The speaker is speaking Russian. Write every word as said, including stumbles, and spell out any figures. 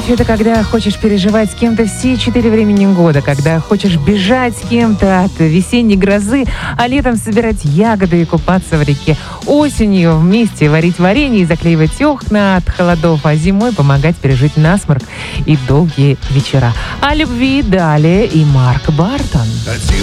Любовь — это когда хочешь переживать с кем-то все четыре времени года, когда хочешь бежать с кем-то от весенней грозы, а летом собирать ягоды и купаться в реке. Осенью вместе варить варенье и заклеивать окна от холодов, а зимой помогать пережить насморк и долгие вечера. О любви далее и Марк Бартон. Один